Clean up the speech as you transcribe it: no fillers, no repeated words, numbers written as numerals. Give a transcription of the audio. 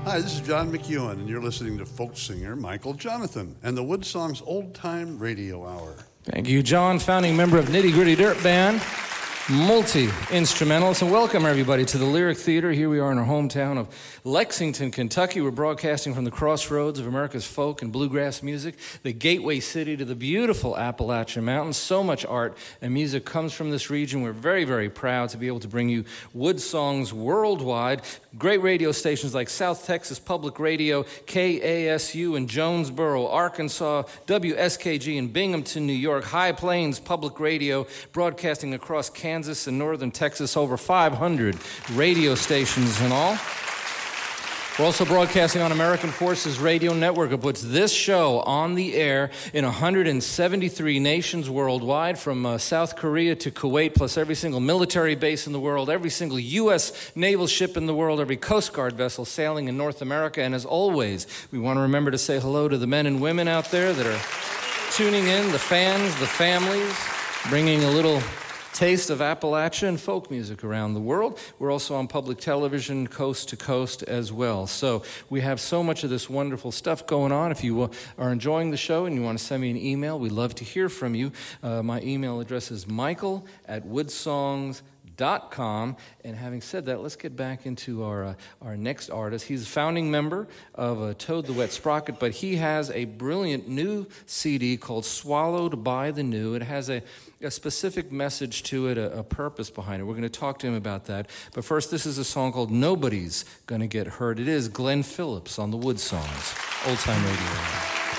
Hi, this is John McEwen, and you're listening to folk singer Michael Jonathan and the Woodsongs Old Time Radio Hour. Thank you, John, founding member of Nitty Gritty Dirt Band, multi-instrumentalist, and welcome everybody to the Lyric Theater. Here we are in our hometown of Lexington, Kentucky. We're broadcasting from the crossroads of America's folk and bluegrass music, the gateway city to the beautiful Appalachian Mountains. So much art and music comes from this region. We're very, very proud to be able to bring you Woodsongs worldwide. Great radio stations like South Texas Public Radio, KASU in Jonesboro, Arkansas, WSKG in Binghamton, New York, High Plains Public Radio, broadcasting across Kansas and northern Texas, over 500 radio stations in all. We're also broadcasting on American Forces Radio Network. It puts this show on the air in 173 nations worldwide, from South Korea to Kuwait, plus every single military base in the world, every single U.S. naval ship in the world, every Coast Guard vessel sailing in North America. And as always, we want to remember to say hello to the men and women out there that are tuning in, the fans, the families, bringing a little taste of Appalachia and folk music around the world. We're also on public television coast to coast as well. So we have so much of this wonderful stuff going on. If you are enjoying the show and you want to send me an email, we'd love to hear from you. My email address is michael@woodsongs.com. And having said that, let's get back into our next artist. He's a founding member of Toad the Wet Sprocket, but he has a brilliant new CD called Swallowed by the New. It has a specific message to it, a purpose behind it. We're going to talk to him about that. But first, this is a song called Nobody's Gonna Get Hurt. It is Glenn Phillips on the Woodsongs, Old Time Radio.